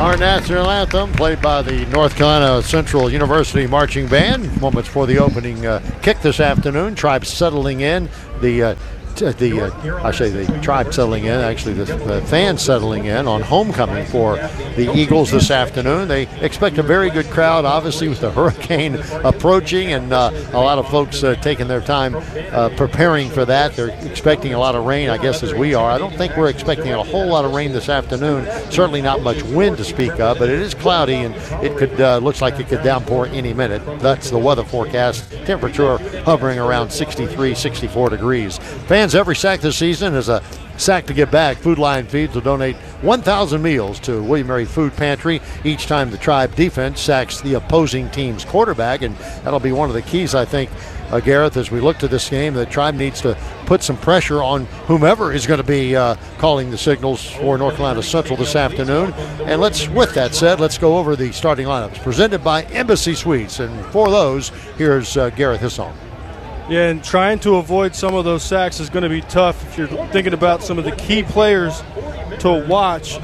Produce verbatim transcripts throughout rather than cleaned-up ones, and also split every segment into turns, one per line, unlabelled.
Our national anthem played by the North Carolina Central University Marching Band. Moments for the opening uh, kick this afternoon. Tribe settling in. The uh, t- the uh, I say the tribe settling in. Actually, the, the fans settling in on homecoming for the Eagles this afternoon. They expect a very good crowd, obviously, with the hurricane approaching, and uh, a lot of folks uh, taking their time uh, preparing for that. They're expecting a lot of rain, I guess, as we are. I don't think we're expecting a whole lot of rain this afternoon. Certainly not much wind to speak of, but it is cloudy, and it could uh, looks like it could downpour any minute. That's the weather forecast. Temperature hovering around sixty-three, sixty-four degrees. Fans, every sack this season is a sack to give back. Food Lion Feeds will donate one thousand meals to William Mary Food Pantry each time the Tribe defense sacks the opposing team's quarterback, and that'll be one of the keys, I think, uh, Gareth, as we look to this game. The Tribe needs to put some pressure on whomever is going to be uh, calling the signals for North Carolina Central this afternoon. And let's, with that said, let's go over the starting lineups presented by Embassy Suites. And for those, here's uh, Gareth Hissong.
Yeah, and trying to avoid some of those sacks is going to be tough if you're thinking about some of the key players to watch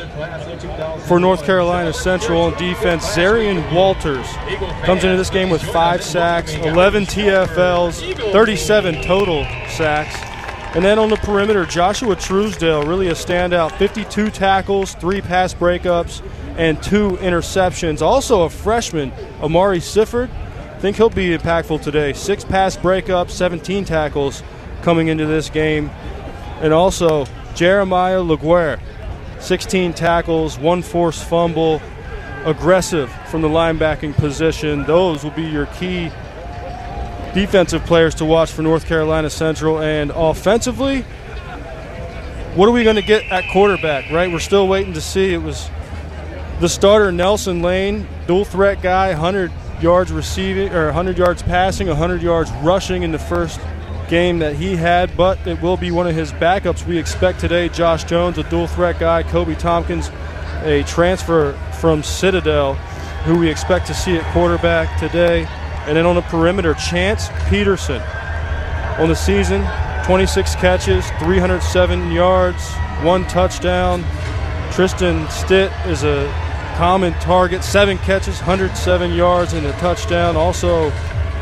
for North Carolina Central on defense. Zarian Walters comes into this game with five sacks, eleven T F Ls, thirty-seven total sacks. And then on the perimeter, Joshua Truesdale, really a standout, fifty-two tackles, three pass breakups, and two interceptions. Also a freshman, Amari Sifford. I think he'll be impactful today. Six pass breakups, seventeen tackles coming into this game. And also Jeremiah Laguerre, sixteen tackles, one forced fumble, aggressive from the linebacking position. Those will be your key defensive players to watch for North Carolina Central. And offensively, what are we going to get at quarterback, right? We're still waiting to see. It was the starter, Nelson Lane, dual threat guy, one hundred yards receiving, or one hundred yards passing, one hundred yards rushing in the first game that he had, but it will be one of his backups we expect today. Josh Jones, a dual threat guy, Kobe Tompkins, a transfer from Citadel, who we expect to see at quarterback today. And then on the perimeter, Chance Peterson on the season, twenty-six catches, three hundred seven yards, one touchdown. Tristan Stitt is a common target, seven catches, one hundred seven yards, and a touchdown. Also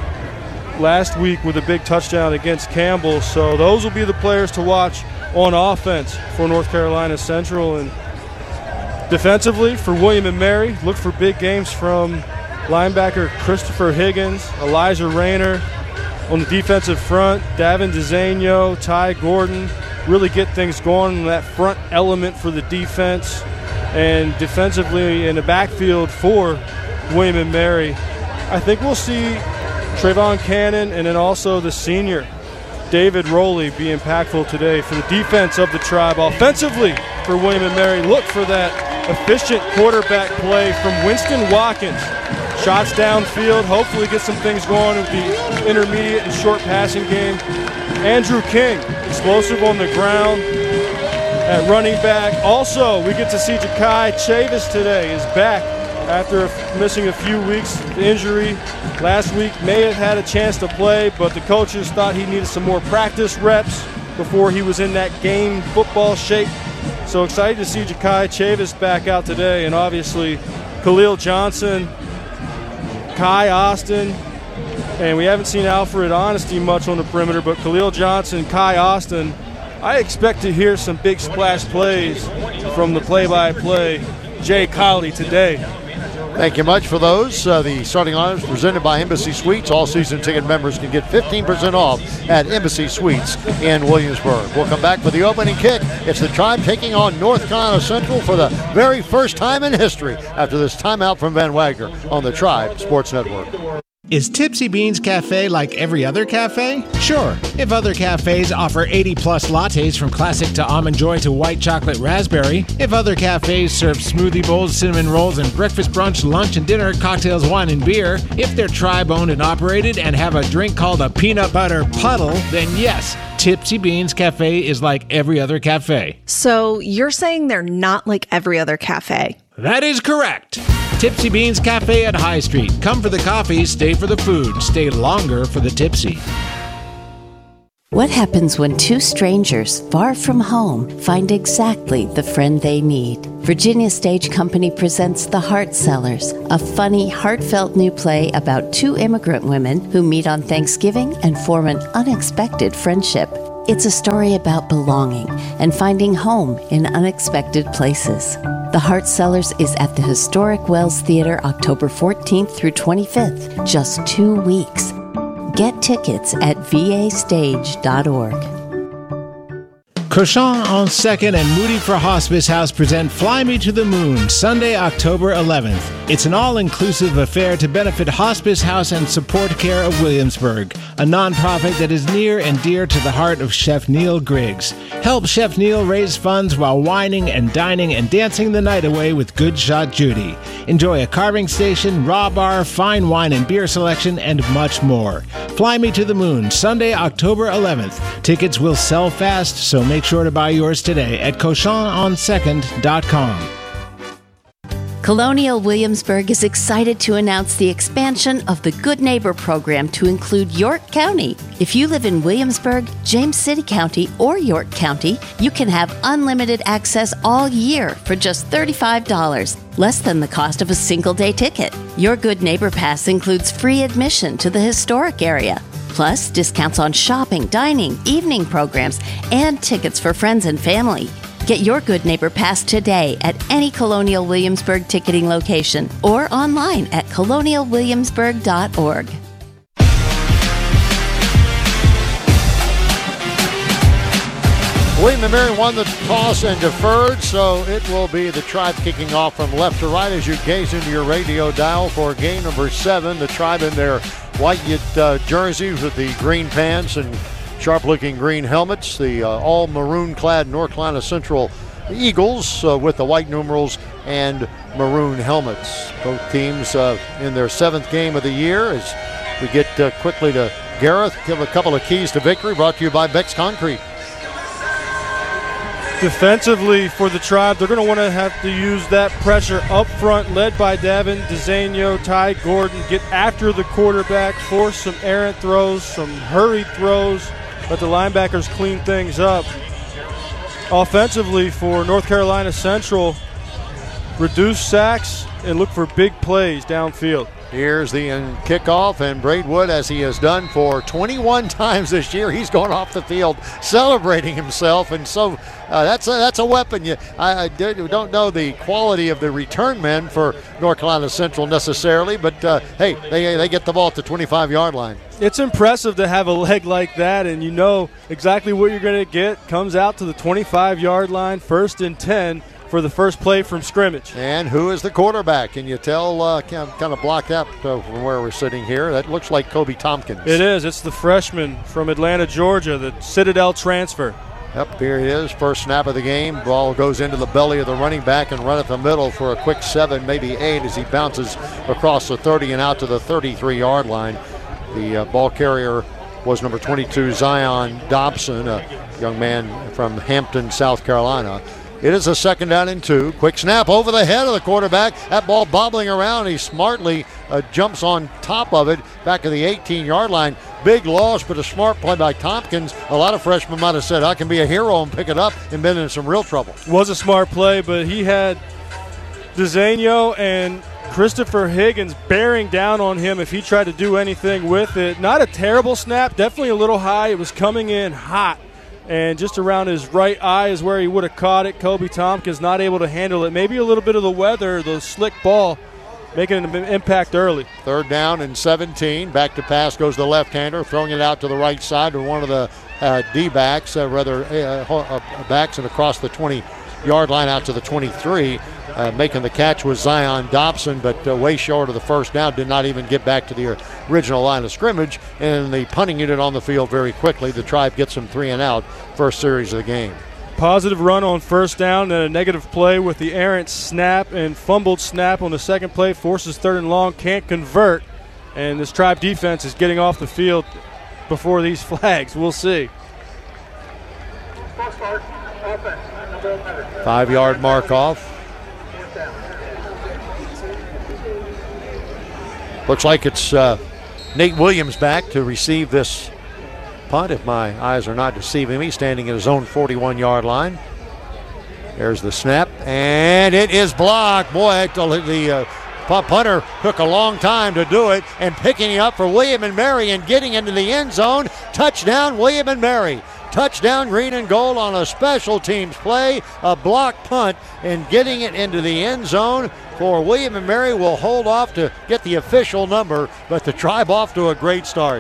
last week with a big touchdown against Campbell. So those will be the players to watch on offense for North Carolina Central. And defensively for William and Mary, look for big games from linebacker Christopher Higgins, Elijah Rayner. On the defensive front, Davin DeZanio, Ty Gordon, really get things going in that front element for the defense. And defensively in the backfield for William and Mary, I think we'll see Trayvon Cannon and then also the senior David Rowley be impactful today for the defense of the Tribe. Offensively for William and Mary, look for that efficient quarterback play from Winston Watkins. Shots downfield, hopefully get some things going with the intermediate and short passing game. Andrew King, explosive on the ground at running back. Also, we get to see Ja'Kai Chavis today, is back after missing a few weeks. The injury last week may have had a chance to play, but the coaches thought he needed some more practice reps before he was in that game football shape. So excited to see Ja'Kai Chavis back out today, and obviously Khalil Johnson, Kai Austin, and we haven't seen Alfred Honesty much on the perimeter, but Khalil Johnson, Kai Austin, I expect to hear some big splash plays from the play-by-play Jay Colley today.
Thank you much for those. Uh, the starting lineup is presented by Embassy Suites. All season ticket members can get fifteen percent off at Embassy Suites in Williamsburg. We'll come back for the opening kick. It's the Tribe taking on North Carolina Central for the very first time in history after this timeout from Van Wagner on the Tribe Sports Network.
Is Tipsy Beans Cafe like every other cafe? Sure. If other cafes offer eighty plus lattes from classic to almond joy to white chocolate raspberry, if other cafes serve smoothie bowls, cinnamon rolls, and breakfast, brunch, lunch, and dinner, cocktails, wine, and beer, if they're Tribe owned and operated and have a drink called a peanut butter puddle, then yes, Tipsy Beans Cafe is like every other cafe.
So you're saying they're not like every other cafe?
That is correct. Tipsy Beans Cafe at High Street. Come for the coffee, stay for the food, stay longer for the tipsy.
What happens when two strangers far from home find exactly the friend they need? Virginia Stage Company presents The Heart Sellers, a funny, heartfelt new play about two immigrant women who meet on Thanksgiving and form an unexpected friendship. It's a story about belonging and finding home in unexpected places. The Heart Sellers is at the historic Wells Theater October fourteenth through twenty-fifth, just two weeks. Get tickets at v a stage dot org.
Cochon on second and Moody for Hospice House present Fly Me to the Moon, Sunday, October eleventh. It's an all-inclusive affair to benefit Hospice House and Support Care of Williamsburg, a nonprofit that is near and dear to the heart of Chef Neil Griggs. Help Chef Neil raise funds while wining and dining and dancing the night away with Good Shot Judy. Enjoy a carving station, raw bar, fine wine and beer selection, and much more. Fly Me to the Moon, Sunday, October eleventh. Tickets will sell fast, so make sure to buy yours today at cochon on second dot com.
Colonial Williamsburg is excited to announce the expansion of the Good Neighbor program to include York County. If you live in Williamsburg, James City County, or York County, you can have unlimited access all year for just thirty-five dollars, less than the cost of a single-day ticket. Your Good Neighbor Pass includes free admission to the historic area, plus discounts on shopping, dining, evening programs, and tickets for friends and family. Get your Good Neighbor Pass today at any Colonial Williamsburg ticketing location or online at colonial williamsburg dot org.
William and Mary won the toss and deferred, so it will be the Tribe kicking off from left to right as you gaze into your radio dial for game number seven. The Tribe in their white uh, jerseys with the green pants and sharp-looking green helmets. The uh, all-maroon-clad North Carolina Central Eagles uh, with the white numerals and maroon helmets. Both teams uh, in their seventh game of the year. As we get uh, quickly to Gareth, give a couple of keys to victory brought to you by Beck's Concrete.
Defensively for the Tribe, they're going to want to have to use that pressure up front, led by Davin DeZanio, Ty Gordon, get after the quarterback, force some errant throws, some hurried throws, let the linebackers clean things up. Offensively for North Carolina Central, reduce sacks and look for big plays downfield.
Here's the kickoff, and Braidwood, as he has done for twenty-one times this year, he's going off the field celebrating himself, and so uh, that's a, that's a weapon. You, I, I don't know the quality of the return men for North Carolina Central necessarily, but uh, hey, they they get the ball at the twenty-five-yard line.
It's impressive to have a leg like that, and you know exactly what you're going to get. Comes out to the twenty-five-yard line, first and ten. For the first play from scrimmage.
And who is the quarterback? Can you tell, uh, kind of blocked out uh, from where we're sitting here? That looks like Kobe Tompkins.
It is. It's the freshman from Atlanta, Georgia, the Citadel transfer.
Yep, here he is. First snap of the game. Ball goes into the belly of the running back and run at the middle for a quick seven, maybe eight, as he bounces across the thirty and out to the thirty-three-yard line. The uh, ball carrier was number twenty-two, Zion Dobson, a young man from Hampton, South Carolina. It is a second down and two. Quick snap over the head of the quarterback. That ball bobbling around. He smartly uh, jumps on top of it back at the eighteen-yard line. Big loss, but a smart play by Tompkins. A lot of freshmen might have said, I can be a hero and pick it up, and been in some real trouble.
Was a smart play, but he had DeZanio and Christopher Higgins bearing down on him if he tried to do anything with it. Not a terrible snap, definitely a little high. It was coming in hot. And just around his right eye is where he would have caught it. Kobe Tompkins not able to handle it. Maybe a little bit of the weather, the slick ball, making an impact early.
Third down and seventeen. Back to pass goes the left-hander, throwing it out to the right side to one of the uh, D-backs, uh, rather uh, uh, backs, and across the twenty-yard line out to the twenty-three. Uh, making the catch was Zion Dobson, but uh, way short of the first down. Did not even get back to the original line of scrimmage. And the punting unit on the field very quickly. The Tribe gets them three and out. First series of the game.
Positive run on first down and a negative play with the errant snap and fumbled snap on the second play. Forces third and long, can't convert. And this Tribe defense is getting off the field before these flags. We'll see.
Five-yard mark off. Looks like it's uh, Nate Williams back to receive this punt, if my eyes are not deceiving me, standing at his own forty-one-yard line. There's the snap, and it is blocked. Boy, the uh, punter took a long time to do it, and picking it up for William and Mary and getting into the end zone. Touchdown, William and Mary. Touchdown, green and gold on a special teams play, a block punt, and getting it into the end zone for William and Mary. Will hold off to get the official number, but the Tribe off to a great start.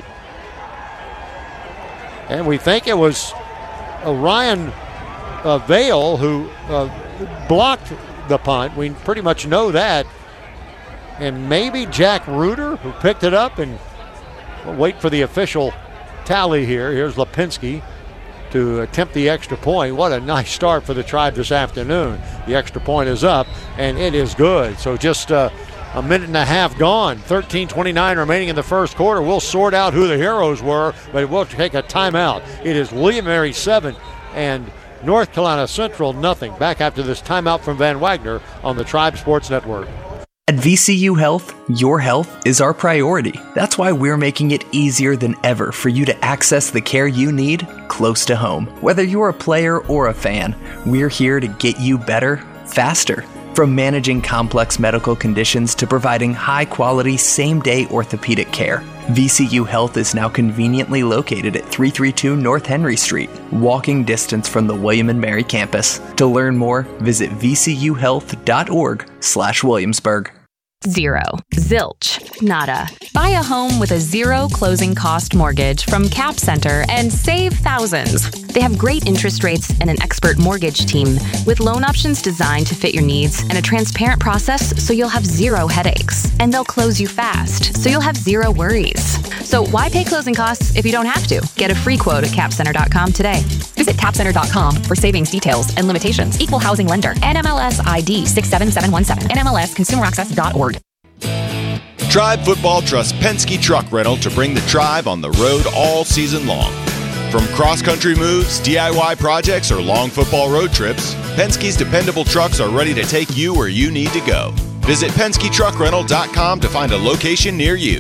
And we think it was Ryan uh, Vale who uh, blocked the punt. We pretty much know that. And maybe Jack Reuter who picked it up, and we'll wait for the official tally here. Here's Lipinski to attempt the extra point. What a nice start for the Tribe this afternoon. The extra point is up, and it is good. So just uh, a minute and a half gone. thirteen twenty-nine remaining in the first quarter. We'll sort out who the heroes were, but we'll take a timeout. It is William and Mary seven and North Carolina Central nothing. Back after this timeout from Van Wagner on the Tribe Sports Network.
At V C U Health, your health is our priority. That's why we're making it easier than ever for you to access the care you need close to home. Whether you're a player or a fan, we're here to get you better, faster. From managing complex medical conditions to providing high-quality, same-day orthopedic care, V C U Health is now conveniently located at three thirty-two North Henry Street, walking distance from the William and Mary campus. To learn more, visit v c u health dot org slash Williamsburg.
Zero. Zilch. Nada. Buy a home with a zero closing cost mortgage from Cap Center and save thousands. They have great interest rates and an expert mortgage team with loan options designed to fit your needs and a transparent process so you'll have zero headaches. And they'll close you fast so you'll have zero worries. So why pay closing costs if you don't have to? Get a free quote at cap center dot com today. Visit cap center dot com for savings details and limitations. Equal housing lender. N M L S I D six seven seven one seven. N M L S consumer access dot org.
Tribe Football trusts Penske Truck Rental to bring the Tribe on the road all season long. From cross-country moves, D I Y projects, or long football road trips, Penske's dependable trucks are ready to take you where you need to go. Visit penske truck rental dot com to find a location near you.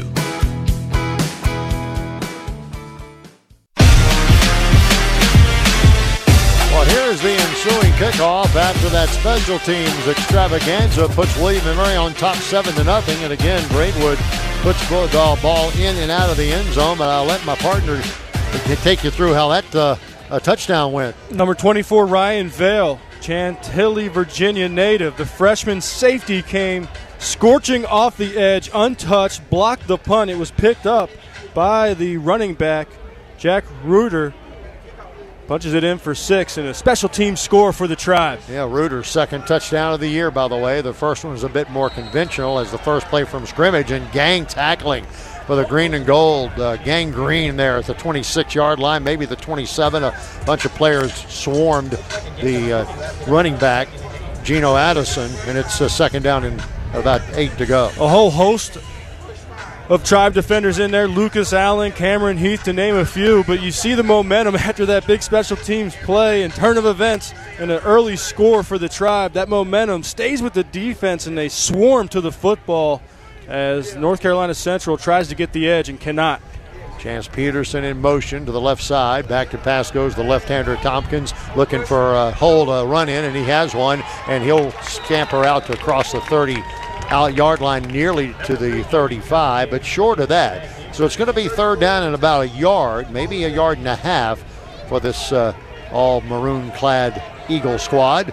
Well, here's the ensuing kickoff after that special teams extravaganza puts William and Mary on top seven to nothing. And again, Braidwood puts the ball in and out of the end zone. But I'll let my partner take you through how that uh, a touchdown went.
Number twenty-four, Ryan Vale, Chantilly, Virginia native. The freshman safety came scorching off the edge, untouched, blocked the punt. It was picked up by the running back, Jack Reuter. Punches it in for six, and a special team score for the Tribe.
Yeah, Reuter's second touchdown of the year, by the way. The first one was a bit more conventional as the first play from scrimmage, and gang tackling for the green and gold. Uh, gang green there at the twenty-six-yard line, maybe the twenty-seven. A bunch of players swarmed the uh, running back, Geno Addison, and it's a second down and about eight to go.
A whole host of Tribe defenders in there, Lucas Allen, Cameron Heath, to name a few, but you see the momentum after that big special teams play and turn of events and an early score for the Tribe. That momentum stays with the defense, and they swarm to the football as North Carolina Central tries to get the edge and cannot.
Chance Peterson in motion to the left side. Back to pass goes the left-hander Tompkins, looking for a hold, a run in, and he has one, and he'll scamper out to across the thirty out yard line, nearly to the thirty-five, but short of that. So it's going to be third down and about a yard, maybe a yard and a half for this uh, all maroon-clad Eagle squad.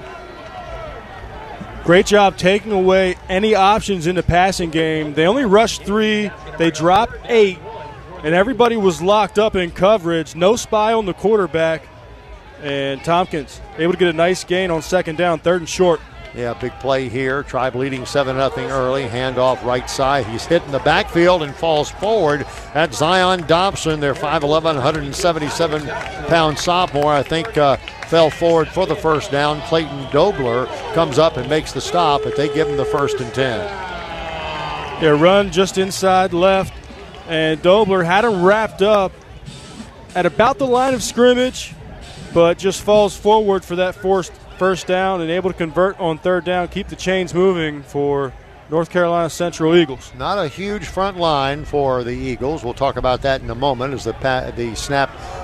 Great job taking away any options in the passing game. They only rushed three, they dropped eight, and everybody was locked up in coverage. No spy on the quarterback, and Tompkins able to get a nice gain on second down, third and short.
Yeah, big play here. Tribe leading seven nothing early. Handoff right side. He's hit in the backfield and falls forward. That's Zion Dobson, their five eleven, one seventy-seven pound sophomore. I think uh, fell forward for the first down. Clayton Dobler comes up and makes the stop, but they give him the first and ten.
Their run just inside left, and Dobler had him wrapped up at about the line of scrimmage, but just falls forward for that forced first down and able to convert on third down, keep the chains moving for North Carolina Central Eagles.
Not a huge front line for the Eagles. We'll talk about that in a moment as the pa- the snap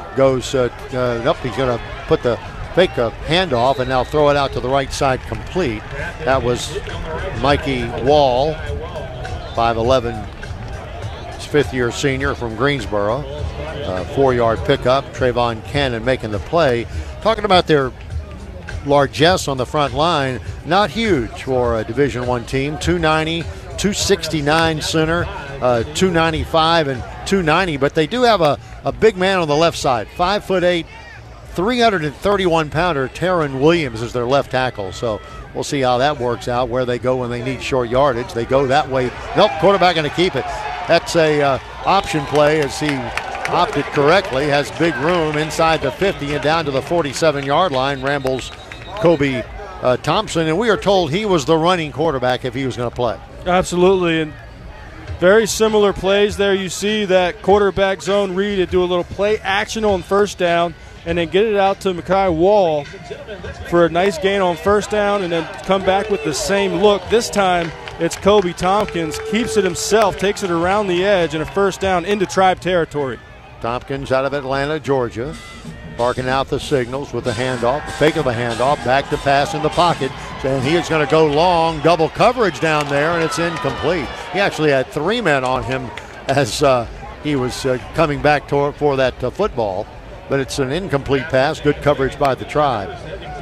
goes, uh, uh, nope, he's going to put the fake a handoff and now throw it out to the right side complete. That was Mikey Wall, five eleven, fifth year senior from Greensboro. Uh, four-yard pickup. Trayvon Cannon making the play. Talking about their largesse on the front line, not huge for a Division One team. two ninety, two sixty-nine center, uh, two ninety-five and two ninety, but they do have a, a big man on the left side. Five foot eight, three hundred thirty-one pounder Taryn Williams is their left tackle. So we'll see how that works out, where they go when they need short yardage. They go that way. Nope, quarterback going to keep it. That's a uh, option play as he opted correctly. Has big room inside the fifty and down to the forty-seven-yard line. Rambles Kobe uh, Thompson, and we are told he was the running quarterback if he was going to play.
Absolutely, and very similar plays there. You see that quarterback zone read to do a little play action on first down and then get it out to Mekhi Wall for a nice gain on first down and then come back with the same look. This time it's Kobe Tompkins, keeps it himself, takes it around the edge and a first down into Tribe territory.
Tompkins out of Atlanta, Georgia, barking out the signals with the handoff, the fake of a handoff, back to pass in the pocket, and he is going to go long, double coverage down there, and it's incomplete. He actually had three men on him as uh, he was uh, coming back to, for that uh, football, but it's an incomplete pass, good coverage by the Tribe.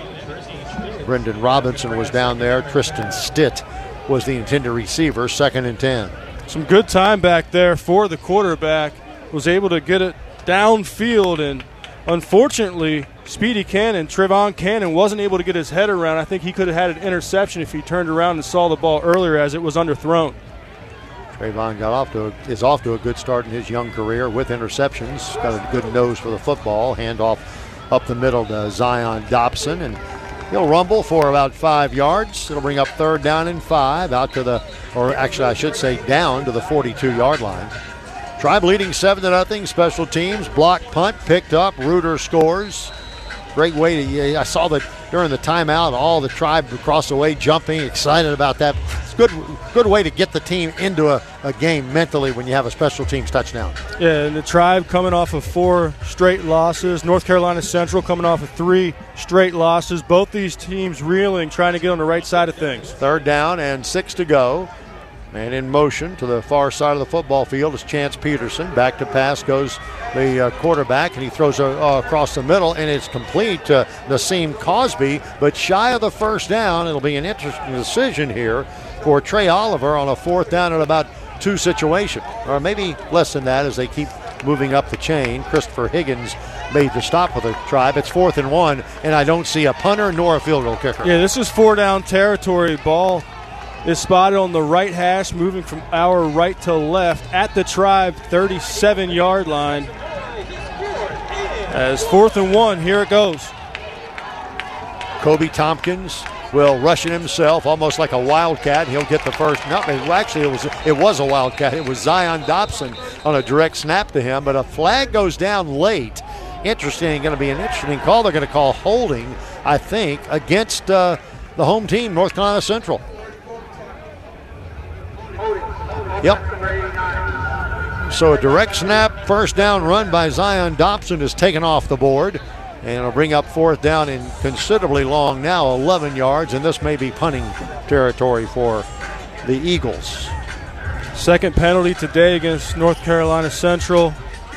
Brendan Robinson was down there, Tristan Stitt was the intended receiver, second and ten.
Some good time back there for the quarterback, was able to get it downfield, and unfortunately, Speedy Cannon, Trayvon Cannon, wasn't able to get his head around. I think he could have had an interception if he turned around and saw the ball earlier as it was underthrown.
Trayvon got off to a, is off to a good start in his young career with interceptions. Got a good nose for the football. Handoff up the middle to Zion Dobson, and he'll rumble for about five yards. It'll bring up third down and five out to the, or actually I should say down to the forty-two-yard line. Tribe leading seven to nothing. Special teams, block punt, picked up. Reuter scores. Great way to, I saw that during the timeout, all the Tribe across the way jumping, excited about that. It's good good way to get the team into a, a game mentally when you have a special teams touchdown.
Yeah, and the Tribe coming off of four straight losses. North Carolina Central coming off of three straight losses. Both these teams reeling, trying to get on the right side of things.
Third down and six to go. Man in motion to the far side of the football field is Chance Peterson. Back to pass goes the uh, quarterback, and he throws uh, uh, across the middle, and it's complete to Nassim Cosby, but shy of the first down. It'll be an interesting decision here for Trey Oliver on a fourth down at about two situation, or maybe less than that as they keep moving up the chain. Christopher Higgins made the stop for the Tribe. It's fourth and one, and I don't see a punter nor a field goal kicker.
Yeah, this is four down territory. Ball is spotted on the right hash, moving from our right to left at the Tribe thirty-seven-yard line. As fourth and one, here it goes.
Kobe Tompkins will rush it himself, almost like a wildcat. He'll get the first. No, actually, it was it was a wildcat. It was Zion Dobson on a direct snap to him, but a flag goes down late. Interesting, going to be an interesting call. They're going to call holding, I think, against uh, the home team, North Carolina Central. Yep. So a direct snap, first down run by Zion Dobson is taken off the board, and it'll bring up fourth down in considerably long now, eleven yards, and this may be punting territory for the Eagles.
Second penalty today against North Carolina Central.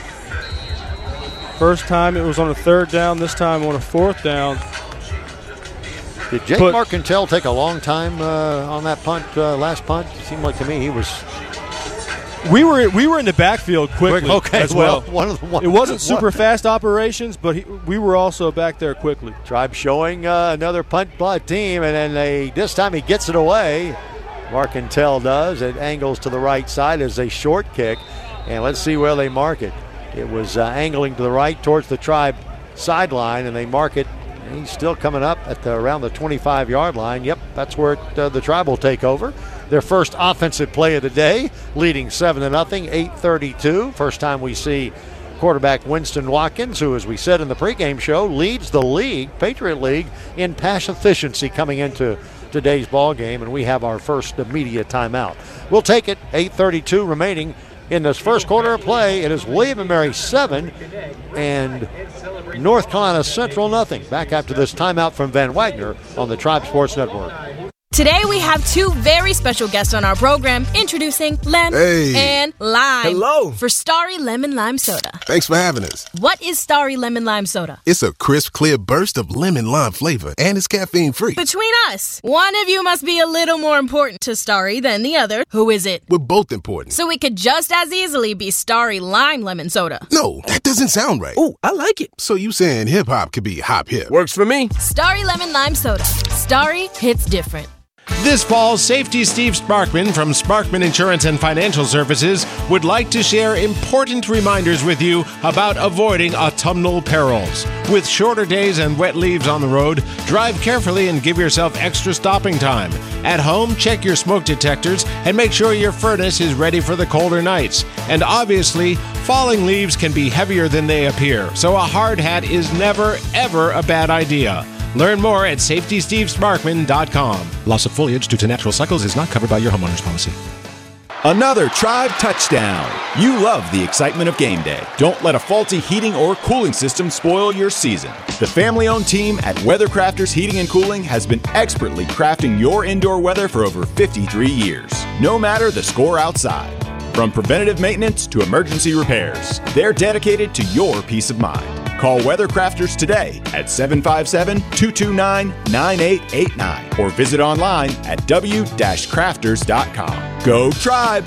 First time it was on a third down, this time on a fourth down.
Did Jake Put, Marcantel take a long time uh, on that punt, uh, last punt? It seemed like to me he was...
We were we were in the backfield quickly
Quick, okay,
as well.
well one of the, one,
it wasn't super
one.
fast operations, but he, we were also back there quickly.
Tribe showing uh, another punt by team, and then they this time he gets it away. Marcantel does. It angles to the right side as a short kick, and let's see where they mark it. It was uh, angling to the right towards the Tribe sideline, and they mark it. And he's still coming up at the, around the twenty-five-yard line. Yep, that's where it, uh, the Tribe will take over. Their first offensive play of the day, leading seven to nothing, eight thirty-two. First time we see quarterback Winston Watkins, who, as we said in the pregame show, leads the league, Patriot League, in pass efficiency coming into today's ball game, and we have our first media timeout. We'll take it, eight thirty-two remaining. in this first quarter of play. It is William and Mary seven and North Carolina Central nothing. Back after this timeout from Van Wagner on the Tribe Sports Network.
Today we have two very special guests on our program, introducing Lem
hey.
and Lime.
Hello.
For Starry Lemon Lime Soda.
Thanks for having us.
What is Starry Lemon Lime Soda?
It's a crisp, clear burst of lemon lime flavor, and it's caffeine-free.
Between us, one of you must be a little more important to Starry than the other. Who is it?
We're both important.
So it could just as easily be Starry Lime Lemon Soda.
No, that doesn't sound right.
Oh, I like it.
So you saying hip-hop could be hop-hip?
Works for me.
Starry Lemon Lime Soda. Starry hits different.
This fall, Safety Steve Sparkman from Sparkman Insurance and Financial Services would like to share important reminders with you about avoiding autumnal perils. With shorter days and wet leaves on the road, drive carefully and give yourself extra stopping time. At home, check your smoke detectors and make sure your furnace is ready for the colder nights. And obviously, falling leaves can be heavier than they appear, so a hard hat is never, ever a bad idea. Learn more at safety steve sparkman dot com. Loss of foliage due to natural cycles is not covered by your homeowner's policy.
Another Tribe touchdown. You love the excitement of game day. Don't let a faulty heating or cooling system spoil your season. The family-owned team at Weathercrafters Heating and Cooling has been expertly crafting your indoor weather for over fifty-three years. No matter the score outside. From preventative maintenance to emergency repairs, they're dedicated to your peace of mind. Call Weathercrafters today at seven five seven, two two nine, nine eight eight nine or visit online at w dash crafters dot com. Go Tribe!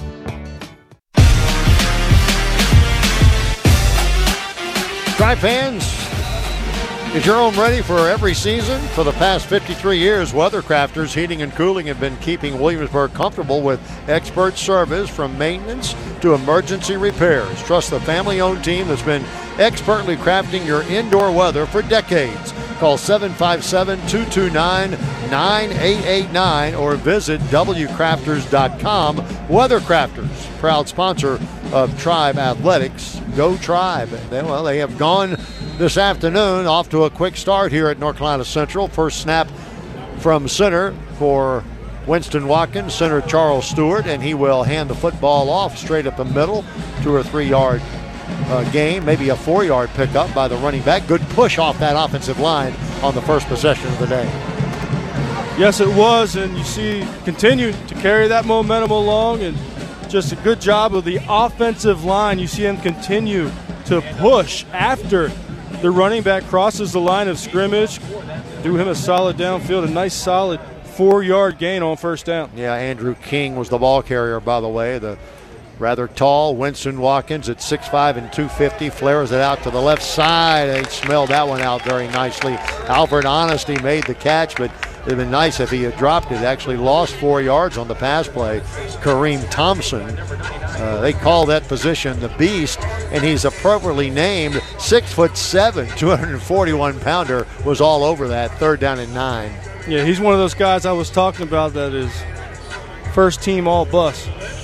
Tribe fans, is your home ready for every season? For the past fifty-three years, Weathercrafters Heating and Cooling have been keeping Williamsburg comfortable with expert service from maintenance to emergency repairs. Trust the family-owned team that's been expertly crafting your indoor weather for decades. Call seven five seven, two two nine, nine eight eight nine or visit w crafters dot com. Weathercrafters, proud sponsor of Tribe Athletics. Go Tribe. They, well, they have gone this afternoon off to a quick start here at North Carolina Central. First snap from center for Winston Watkins, center Charles Stewart, and he will hand the football off straight up the middle, two or three yard uh, gain, maybe a four yard pickup by the running back. Good push off that offensive line on the first possession of the day.
Yes, it was, and you see continue to carry that momentum along, and just a good job of the offensive line. You see him continue to push after the running back crosses the line of scrimmage. Do him a solid downfield, a nice solid four-yard gain on first down.
Yeah, Andrew King was the ball carrier, by the way. The rather tall Winston Watkins at six five and two fifty flares it out to the left side. They smelled that one out very nicely. Alfred Honesty made the catch, but it would have been nice if he had dropped it. Actually lost four yards on the pass play. Kareem Thompson, uh, they call that position the Beast, and he's appropriately named. Six foot seven, two hundred forty-one pounder was all over that. Third down and nine.
Yeah, he's one of those guys I was talking about that is first team all bus.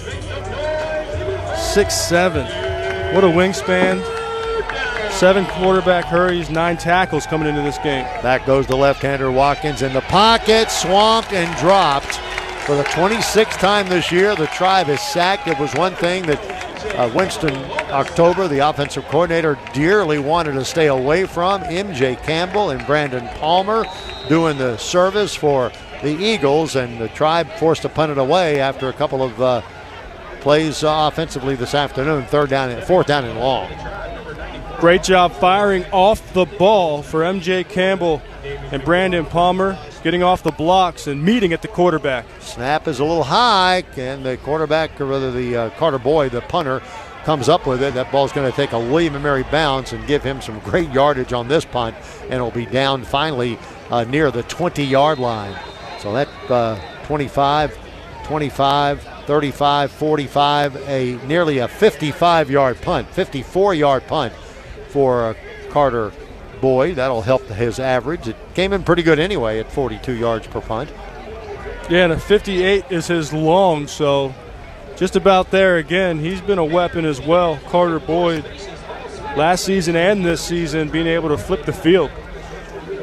six seven. What a wingspan. Seven quarterback hurries, nine tackles coming into this game.
Back goes the left-hander Watkins in the pocket, swamped and dropped. For the twenty-sixth time this year, the Tribe is sacked. It was one thing that uh, Winston October, the offensive coordinator, dearly wanted to stay away from. M J Campbell and Brandon Palmer doing the service for the Eagles, and the Tribe forced to punt it away after a couple of uh, plays uh, offensively this afternoon. Third down and fourth down and long.
Great job firing off the ball for M J Campbell and Brandon Palmer, getting off the blocks and meeting at the quarterback.
Snap is a little high, and the quarterback, or rather the uh, Carter Boyd, the punter, comes up with it. That ball's going to take a William and Mary bounce and give him some great yardage on this punt, and it'll be down finally uh, near the twenty-yard line. So that uh, twenty-five, twenty-five, thirty-five, forty-five, a nearly a fifty-five-yard punt, fifty-four-yard punt for uh, Carter Boyd. That'll help his average. It came in pretty good anyway at forty-two yards per punt.
Yeah, and a fifty-eight is his long, so just about there again. He's been a weapon as well, Carter Boyd, last season and this season, being able to flip the field.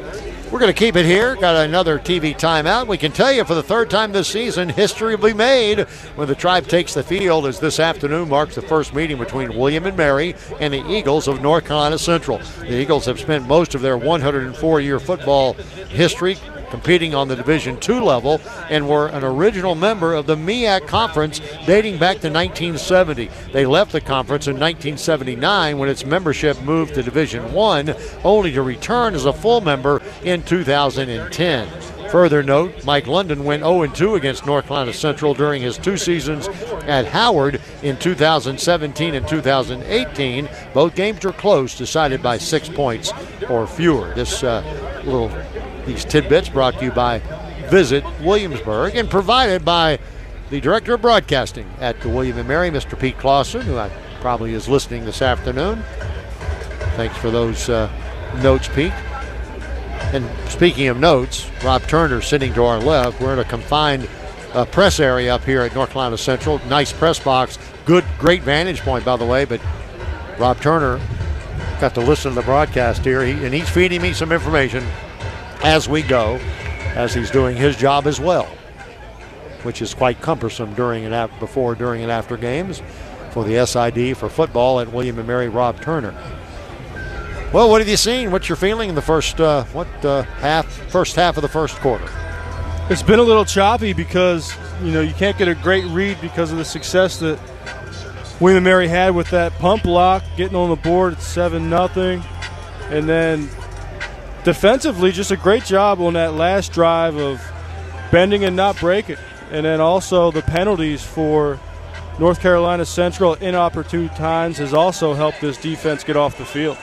We're going to keep it here. Got another T V timeout. We can tell you for the third time this season, history will be made when the Tribe takes the field, as this afternoon marks the first meeting between William and Mary and the Eagles of North Carolina Central. The Eagles have spent most of their one hundred four year football history competing on the Division two level and were an original member of the M E A C Conference dating back to nineteen seventy. They left the conference in nineteen seventy-nine when its membership moved to Division one, only to return as a full member in two thousand ten. Further note, Mike London went oh and two against North Carolina Central during his two seasons at Howard in two thousand seventeen and two thousand eighteen. Both games were close, decided by six points or fewer. This uh, little These tidbits brought to you by Visit Williamsburg and provided by the Director of Broadcasting at the William and Mary, Mister Pete Clausen, who I, probably is listening this afternoon. Thanks for those uh, notes, Pete. And speaking of notes, Rob Turner sitting to our left. We're in a confined uh, press area up here at North Carolina Central. Nice press box. Good, great vantage point, by the way, but Rob Turner got to listen to the broadcast here, he, and he's feeding me some information as we go, as he's doing his job as well, which is quite cumbersome during and after, before, during, and after games for the S I D for football at William and Mary. Rob Turner. Well, what have you seen? What's your feeling in the first uh, what uh, half, first half of the first quarter?
It's been a little choppy because you know you can't get a great read because of the success that William and Mary had with that pump block, getting on the board at seven nothing, and then defensively, just a great job on that last drive of bending and not breaking. And then also the penalties for North Carolina Central at inopportune times has also helped this defense get off the field.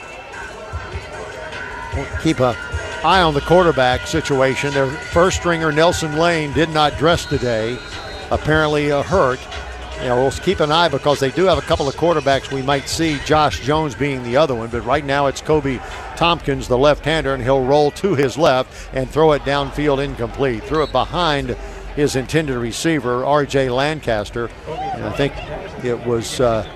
We'll keep an eye on the quarterback situation. Their first stringer, Nelson Lane, did not dress today, apparently uh, hurt. You know, we'll keep an eye because they do have a couple of quarterbacks we might see, Josh Jones being the other one, but right now it's Kobe Tompkins, the left-hander, and he'll roll to his left and throw it downfield incomplete. Threw it behind his intended receiver, R J Lancaster, and I think it was uh,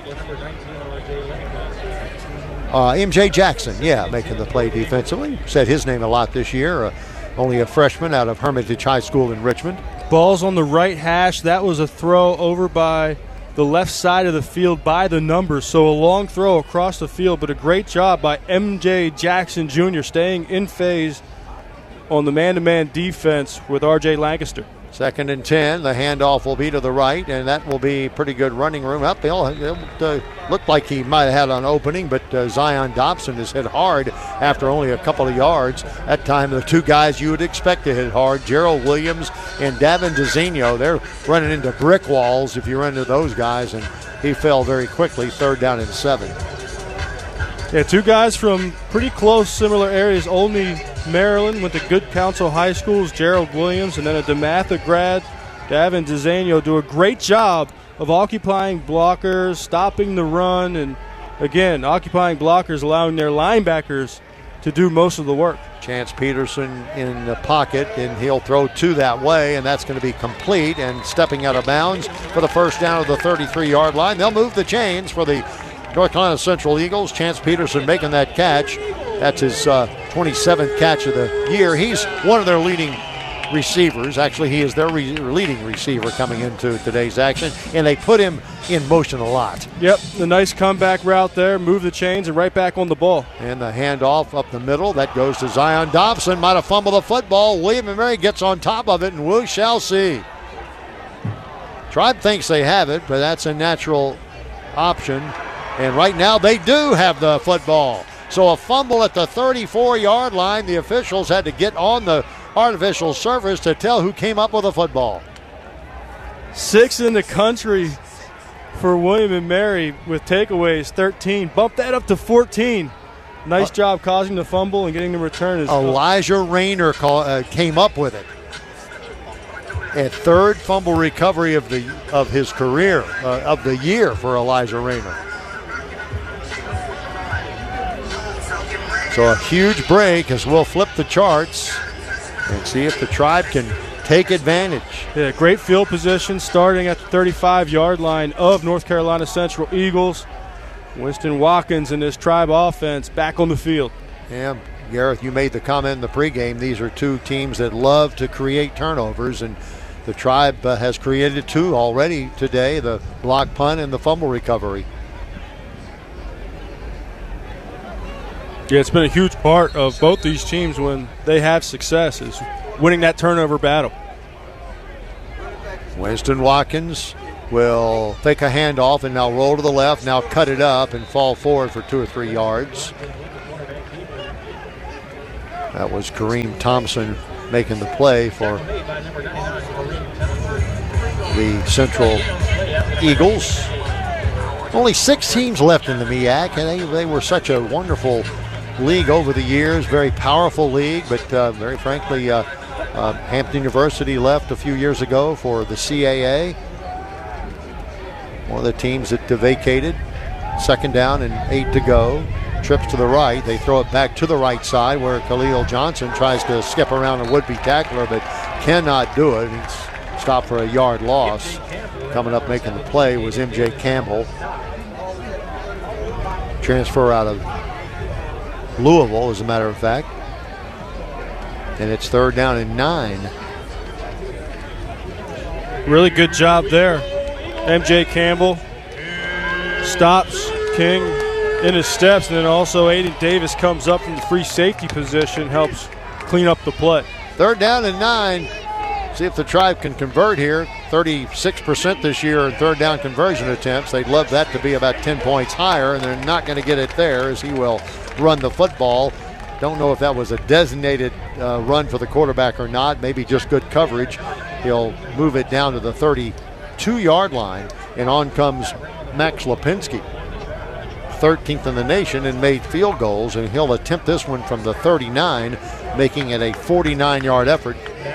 uh, M J Jackson, yeah, making the play defensively. Said his name a lot this year, uh, only a freshman out of Hermitage High School in Richmond.
Ball's on the right hash. That was a throw over by the left side of the field by the numbers. So a long throw across the field, but a great job by M J Jackson Junior staying in phase on the man-to-man defense with R J Lancaster.
Second and ten. The handoff will be to the right, and that will be pretty good running room up. It uh, looked like he might have had an opening, but uh, Zion Dobson has hit hard after only a couple of yards. That time, the two guys you would expect to hit hard, Gerald Williams and Davin DeZinho, they're running into brick walls if you run into those guys, and he fell very quickly, third down and seven.
Yeah, two guys from pretty close, similar areas. Olney, Maryland, went to Good Counsel High Schools, Gerald Williams, and then a DeMatha grad, Davin DeZanio, do a great job of occupying blockers, stopping the run, and, again, occupying blockers, allowing their linebackers to do most of the work.
Chance Peterson in the pocket, and he'll throw two that way, and that's going to be complete, and stepping out of bounds for the first down of the thirty-three yard line. They'll move the chains for the North Carolina Central Eagles. Chance Peterson making that catch. That's his uh, twenty-seventh catch of the year. He's one of their leading receivers. Actually, he is their re- leading receiver coming into today's action, and they put him in motion a lot.
Yep, the nice comeback route there, move the chains, and right back on the ball.
And the handoff up the middle, that goes to Zion Dobson. Might have fumbled the football. William and Mary gets on top of it, and we shall see. Tribe thinks they have it, but that's a natural option. And right now they do have the football. So a fumble at the thirty-four yard line. The officials had to get on the artificial surface to tell who came up with the football.
Six in the country for William and Mary with takeaways, thirteen. Bump that up to fourteen. Nice uh, job causing the fumble and getting the return.
Elijah Rayner call, uh, came up with it. A third fumble recovery of the of his career, uh, of the year for Elijah Rayner. So a huge break as we'll flip the charts and see if the Tribe can take advantage.
Yeah, great field position starting at the thirty-five yard line of North Carolina Central Eagles. Winston Watkins and this Tribe offense back on the field.
Yeah, Gareth, you made the comment in the pregame. These are two teams that love to create turnovers, and the Tribe uh, has created two already today, the block punt and the fumble recovery.
Yeah, it's been a huge part of both these teams when they have success is winning that turnover battle.
Winston Watkins will take a handoff and now roll to the left, now cut it up and fall forward for two or three yards. That was Kareem Thompson making the play for the Central Eagles. Only six teams left in the M E A C, and they, they were such a wonderful league over the years, very powerful league, but uh, very frankly, uh, uh, Hampton University left a few years ago for the C A A. One of the teams that vacated. Second down and eight to go. Trips to the right. They throw it back to the right side where Khalil Johnson tries to skip around a would-be tackler but cannot do it. He's stopped for a yard loss. Coming up making the play was M J Campbell. Transfer out of Louisville, as a matter of fact. And it's third down and nine.
Really good job there. M J Campbell stops King in his steps, and then also Aiden Davis comes up from the free safety position, helps clean up the play.
Third down and nine. See if the Tribe can convert here. thirty-six percent this year in third down conversion attempts. They'd love that to be about ten points higher, and they're not going to get it there as he will run the football. Don't know if that was a designated uh, run for the quarterback or not. Maybe just good coverage. He'll move it down to the thirty-two-yard line, and on comes Max Lipinski, thirteenth in the nation and made field goals, and he'll attempt this one from the thirty-nine, making it a forty-nine-yard effort.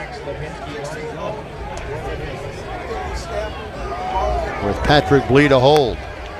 With Patrick Blee to hold.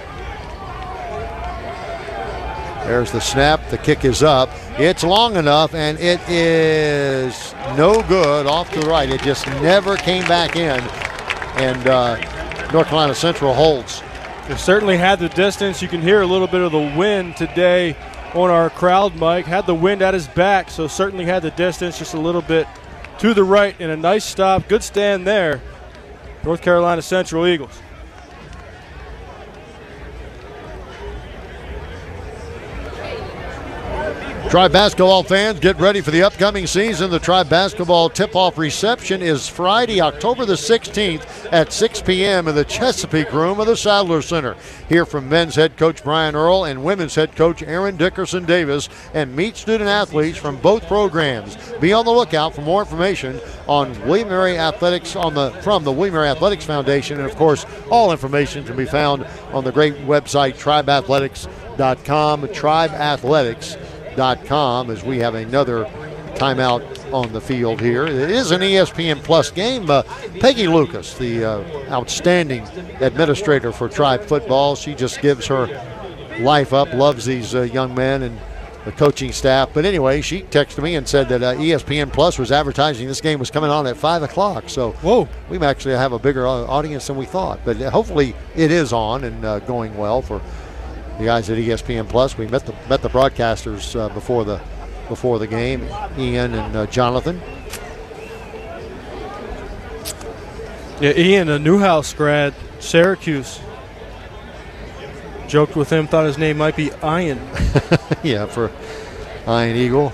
There's the snap. The kick is up. It's long enough, and it is no good off to the right. It just never came back in, and uh, North Carolina Central holds.
They certainly had the distance. You can hear a little bit of the wind today on our crowd mic. Had the wind at his back, so certainly had the distance just a little bit to the right, and a nice stop. Good stand there. North Carolina Central Eagles.
Tribe basketball fans, get ready for the upcoming season. The Tribe basketball tip-off reception is Friday, October the sixteenth at six p.m. in the Chesapeake Room of the Sadler Center. Hear from men's head coach Brian Earl and women's head coach Aaron Dickerson Davis, and meet student athletes from both programs. Be on the lookout for more information on William and Mary Athletics on the from the William and Mary Athletics Foundation, and of course, all information can be found on the great website tribe athletics dot com. Tribe Athletics. Dot com, as we have another timeout on the field here. It is an E S P N Plus game. Uh, Peggy Lucas, the uh, outstanding administrator for Tribe football, she just gives her life up, loves these uh, young men and the coaching staff. But anyway, she texted me and said that uh, E S P N Plus was advertising this game was coming on at five o'clock. So
whoa,
we actually have a bigger audience than we thought. But hopefully it is on and uh, going well for the guys at E S P N Plus. We met the met the broadcasters uh, before the before the game, Ian and uh, Jonathan.
Yeah, Ian, a Newhouse grad, Syracuse. Joked with him, thought his name might be Ian.
Yeah, for Ian Eagle.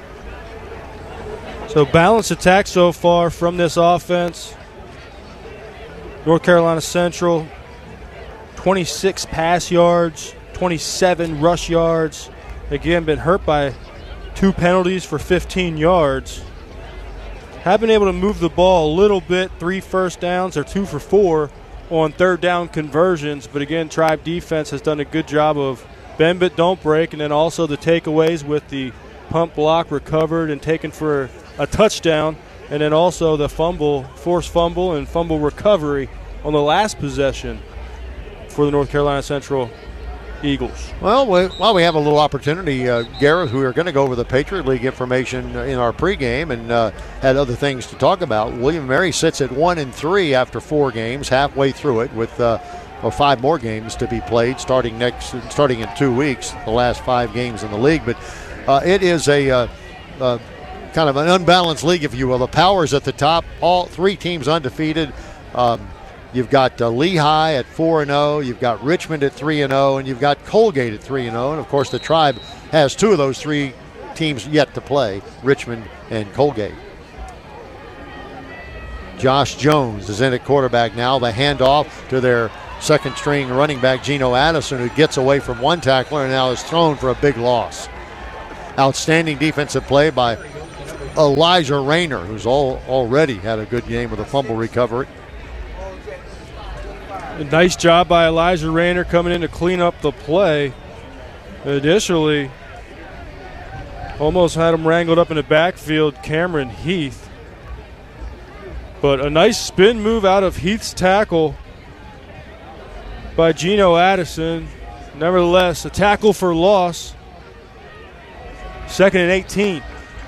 So balanced attack so far from this offense. North Carolina Central, twenty-six pass yards, twenty-seven rush yards. Again, been hurt by two penalties for fifteen yards. Have been able to move the ball a little bit, three first downs or two for four on third down conversions. But again, Tribe defense has done a good job of bend but don't break, and then also the takeaways with the pump block recovered and taken for a touchdown, and then also the fumble, forced fumble and fumble recovery on the last possession for the North Carolina Central Eagles.
Well, we, while we have a little opportunity, uh, Gareth, we are going to go over the Patriot League information in our pregame and uh, had other things to talk about. William and Mary sits at one and three after four games, halfway through it, with uh, well, five more games to be played starting next, starting in two weeks. The last five games in the league, but uh, it is a uh, uh, kind of an unbalanced league, if you will. The Powers at the top, all three teams undefeated. Um, you've got uh, Lehigh at four and oh, you've got Richmond at three and oh, and you've got Colgate at three and oh. And, of course, the Tribe has two of those three teams yet to play, Richmond and Colgate. Josh Jones is in at quarterback now. The handoff to their second-string running back, Geno Addison, who gets away from one tackler and now is thrown for a big loss. Outstanding defensive play by Elijah Rayner, who's all, already had a good game with a fumble recovery.
A nice job by Elijah Rayner coming in to clean up the play. Additionally, almost had him wrangled up in the backfield, Cameron Heath. But a nice spin move out of Heath's tackle by Geno Addison. Nevertheless, a tackle for loss. Second and eighteen.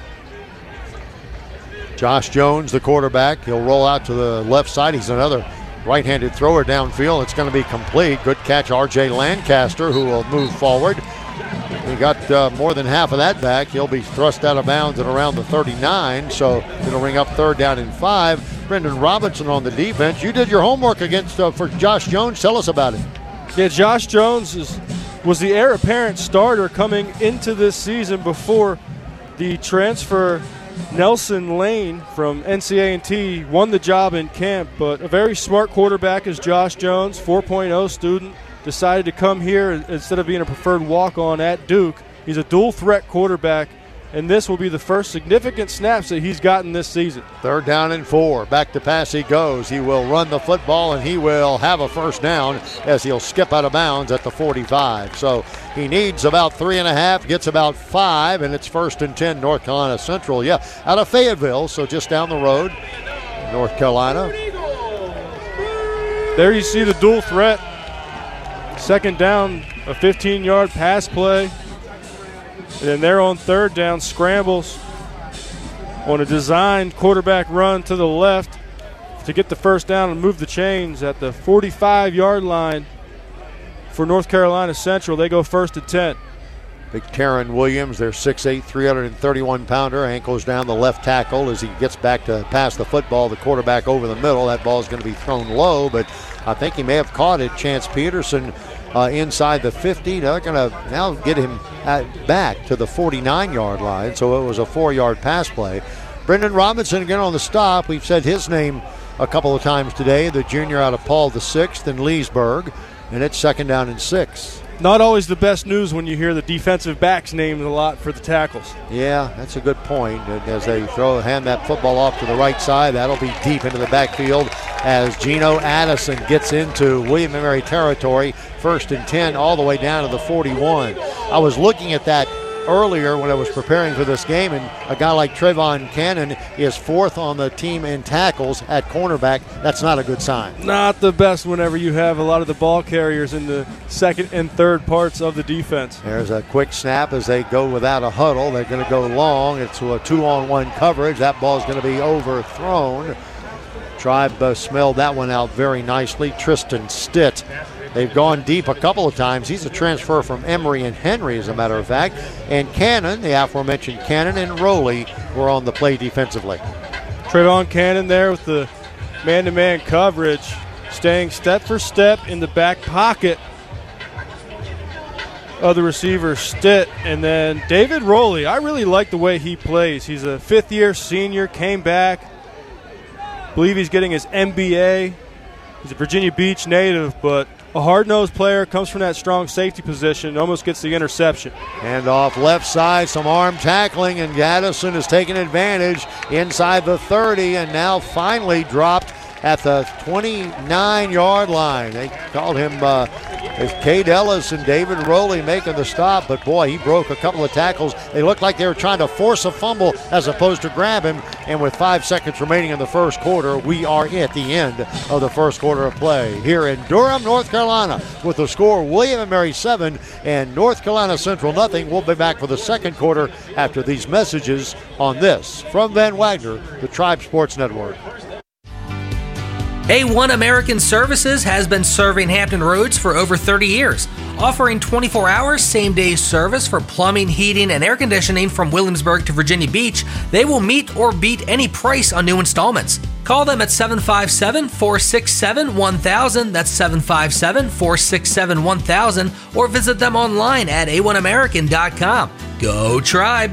Josh Jones, the quarterback, he'll roll out to the left side. He's another right-handed thrower downfield. It's going to be complete. Good catch, R J Lancaster, who will move forward. He got uh, more than half of that back. He'll be thrust out of bounds at around the thirty-nine, so it'll ring up third down and five. Brendan Robinson on the defense. You did your homework against uh, for Josh Jones. Tell us about it.
Yeah, Josh Jones is, was the heir apparent starter coming into this season before the transfer Nelson Lane from N C A and T won the job in camp. But a very smart quarterback is Josh Jones, four point oh student. Decided to come here instead of being a preferred walk-on at Duke. He's a dual-threat quarterback, and this will be the first significant snaps that he's gotten this season.
Third down and four. Back to pass he goes. He will run the football, and he will have a first down as he'll skip out of bounds at the forty-five. So he needs about three and a half, gets about five, and it's first and ten, North Carolina Central. Yeah, out of Fayetteville, so just down the road, North Carolina.
There you see the dual threat. Second down, a fifteen-yard pass play. And then they're on third down, scrambles on a designed quarterback run to the left to get the first down and move the chains at the forty-five-yard line for North Carolina Central. They go first and ten.
Big Taron Williams, their six eight, three hundred thirty-one pounder, ankles down the left tackle as he gets back to pass the football. The quarterback over the middle. That ball is going to be thrown low, but I think he may have caught it. Chance Peterson uh, inside the fifty. They're going to now get him at, back to the forty-nine-yard line, so it was a four-yard pass play. Brendan Robinson again on the stop. We've said his name a couple of times today, the junior out of Paul the Sixth in Leesburg, and it's second down and six.
Not always the best news when you hear the defensive backs named a lot for the tackles.
Yeah, that's a good point. And as they throw, hand that football off to the right side, that'll be deep into the backfield as Geno Addison gets into William and Mary territory. First and ten all the way down to the forty-one. I was looking at that earlier when I was preparing for this game, and a guy like Trayvon Cannon is fourth on the team in tackles at cornerback. That's not a good sign.
Not the best whenever you have a lot of the ball carriers in the second and third parts of the defense.
There's a quick snap as they go without a huddle. They're going to go long. It's a two-on-one coverage. That ball's going to be overthrown. Tribe uh, smelled that one out very nicely. Tristan Stitt. They've gone deep a couple of times. He's a transfer from Emory and Henry, as a matter of fact. And Cannon, the aforementioned Cannon and Rowley, were on the play defensively.
Trayvon Cannon there with the man-to-man coverage, staying step for step in the back pocket of the receiver, Stitt. And then David Rowley, I really like the way he plays. He's a fifth-year senior, came back. I believe he's getting his M B A. He's a Virginia Beach native, but a hard-nosed player, comes from that strong safety position, almost gets the interception.
And off left side, some arm tackling, and Addison has taken advantage inside the thirty and now finally dropped at the twenty-nine-yard line. They called him uh, Cade Ellis and David Rowley making the stop, but boy, he broke a couple of tackles. They looked like they were trying to force a fumble as opposed to grab him, and with five seconds remaining in the first quarter, we are at the end of the first quarter of play here in Durham, North Carolina, with the score William and Mary seven and North Carolina Central nothing. We'll be back for the second quarter after these messages on this from Van Wagner, the Tribe Sports Network.
A one American Services has been serving Hampton Roads for over thirty years, offering twenty-four hour same-day service for plumbing, heating, and air conditioning from Williamsburg to Virginia Beach. They will meet or beat any price on new installments. Call them at seven five seven, four six seven, one thousand, that's seven five seven, four six seven, one thousand, or visit them online at a one american dot com. Go Tribe!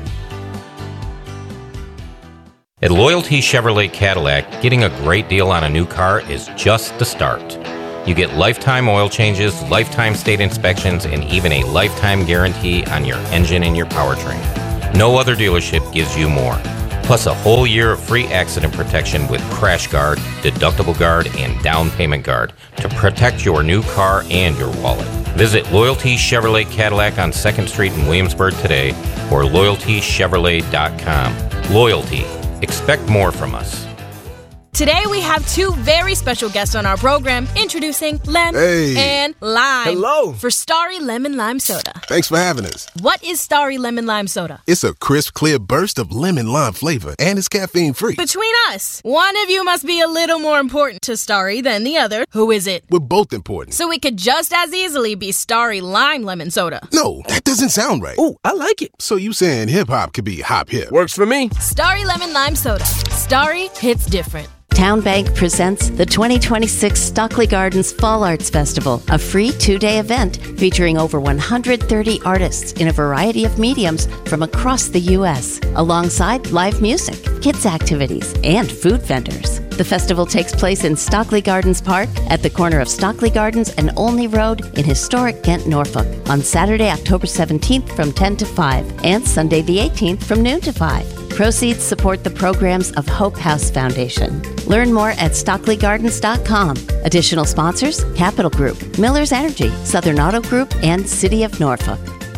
At Loyalty Chevrolet Cadillac, getting a great deal on a new car is just the start. You get lifetime oil changes, lifetime state inspections, and even a lifetime guarantee on your engine and your powertrain. No other dealership gives you more. Plus a whole year of free accident protection with Crash Guard, Deductible Guard, and Down Payment Guard to protect your new car and your wallet. Visit Loyalty Chevrolet Cadillac on second Street in Williamsburg today or loyalty chevrolet dot com. Loyalty. Expect more from us.
Today we have two very special guests on our program, introducing Lem
Hey.
and Lime.
Hello.
For Starry Lemon Lime Soda.
Thanks for having us.
What is Starry Lemon Lime Soda?
It's a crisp, clear burst of lemon lime flavor, and it's caffeine-free.
Between us, one of you must be a little more important to Starry than the other. Who is it?
We're both important.
So it could just as easily be Starry Lime Lemon Soda.
No, that doesn't sound right.
Oh, I like it.
So you saying hip-hop could be hop-hip?
Works for me.
Starry Lemon Lime Soda. Starry hits different.
Town Bank presents the twenty twenty-six Stockley Gardens Fall Arts Festival, a free two-day event featuring over one hundred thirty artists in a variety of mediums from across the U S, alongside live music, kids' activities, and food vendors. The festival takes place in Stockley Gardens Park at the corner of Stockley Gardens and Olney Road in historic Kent, Norfolk, on Saturday, October seventeenth from ten to five, and Sunday the eighteenth from noon to five. Proceeds support the programs of Hope House Foundation. Learn more at stockley gardens dot com. Additional sponsors, Capital Group, Miller's Energy, Southern Auto Group, and City of Norfolk.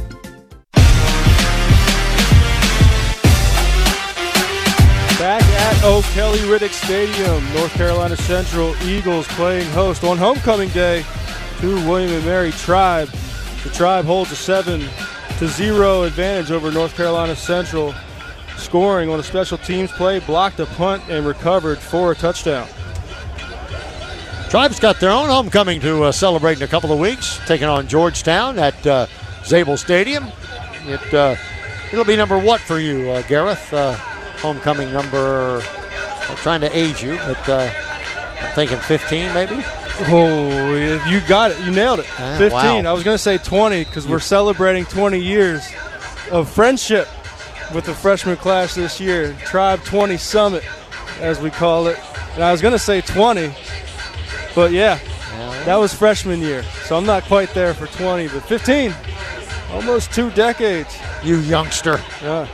Back at O'Kelly Riddick Stadium, North Carolina Central Eagles playing host on homecoming day to William and Mary Tribe. The Tribe holds a seven to zero advantage over North Carolina Central, scoring on a special teams play, blocked a punt, and recovered for a touchdown.
Tribe's got their own homecoming to uh, celebrate in a couple of weeks, taking on Georgetown at uh, Zabel Stadium. It, uh, it'll be number what for you, uh, Gareth? Uh, homecoming number, I'm trying to age you, but uh, I'm thinking fifteen maybe?
Oh, you got it. You nailed it.
Ah,
fifteen.
wow.
I was going to say twenty because we're celebrating twenty years of friendship with the freshman class this year. Tribe twenty Summit, as we call it. And I was going to say twenty, but yeah, that was freshman year. So I'm not quite there for twenty, but fifteen, almost two decades.
You youngster.
Yeah.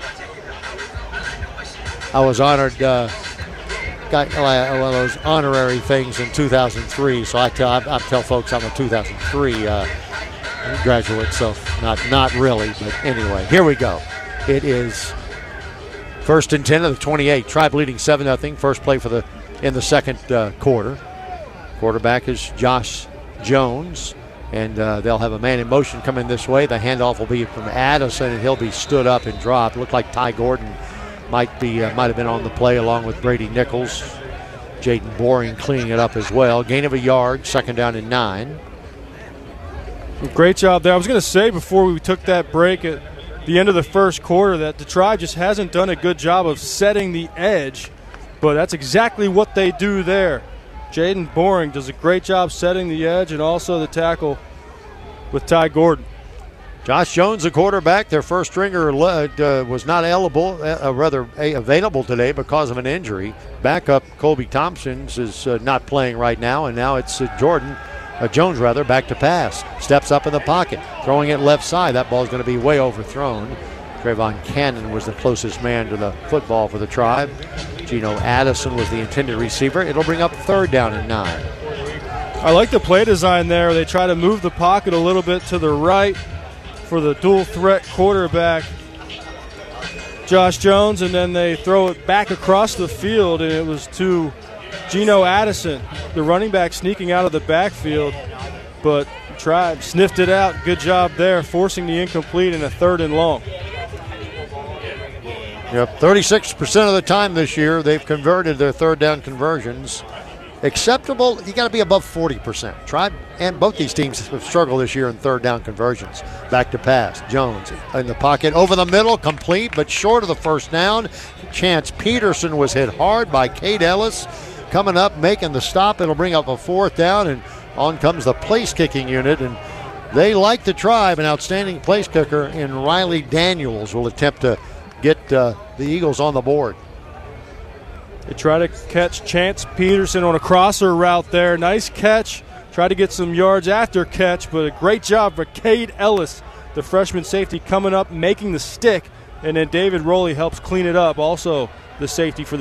I was honored, uh, got uh, one of those honorary things in two thousand three, so I tell, I, I tell folks I'm a two thousand three uh, graduate, so not, not really, but anyway, here we go. It is first and ten of the twenty-eight. Tribe leading seven nothing. First play for the in the second uh, quarter. Quarterback is Josh Jones, and uh, they'll have a man in motion coming this way. The handoff will be from Addison, and he'll be stood up and dropped. Looked like Ty Gordon might be uh, might have been on the play along with Brady Nichols. Jaden Boring cleaning it up as well. Gain of a yard, second down and nine.
Great job there. I was going to say before we took that break at the end of the first quarter that the Tribe just hasn't done a good job of setting the edge, but that's exactly what they do there. Jaden Boring does a great job setting the edge and also the tackle with Ty Gordon.
Josh Jones, the quarterback, their first stringer, uh, was not eligible, uh, rather available today because of an injury. Backup Colby Thompsons is uh, not playing right now, and now it's uh, Jordan uh, Jones rather back to pass. Steps up in the pocket, throwing it left side. That ball is going to be way overthrown. Trayvon Cannon was the closest man to the football for the Tribe. Gino Addison was the intended receiver. It'll bring up third down and nine.
I like the play design there. They try to move the pocket a little bit to the right for the dual threat quarterback, Josh Jones, and then they throw it back across the field, and it was to Gino Addison, the running back, sneaking out of the backfield, but Tribe sniffed it out. Good job there, forcing the incomplete in a third and long.
Yep, thirty-six percent of the time this year they've converted their third down conversions. acceptable, you got to be above forty percent. Tribe and both these teams have struggled this year in third down conversions. Back to pass. Jones in the pocket, over the middle, complete, but short of the first down. Chance Peterson was hit hard by Cade Ellis. Coming up, making the stop. It'll bring up a fourth down, and on comes the place kicking unit. And they like the Tribe. An outstanding place kicker in Riley Daniels will attempt to get uh, the Eagles on the board.
They try to catch Chance Peterson on a crosser route there. Nice catch. Try to get some yards after catch, but a great job for Cade Ellis, the freshman safety, coming up, making the stick, and then David Rowley helps clean it up. Also the safety for the